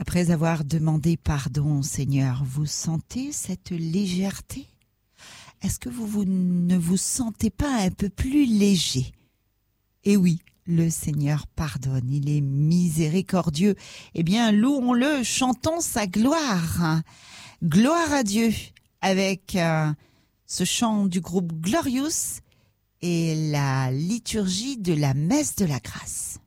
Après avoir demandé pardon, Seigneur, vous sentez cette légèreté? Est-ce que vous ne vous sentez pas un peu plus léger? Eh oui, le Seigneur pardonne, il est miséricordieux. Eh bien, louons-le, chantons sa gloire. Gloire à Dieu avec ce chant du groupe Glorious et la liturgie de la messe de la grâce.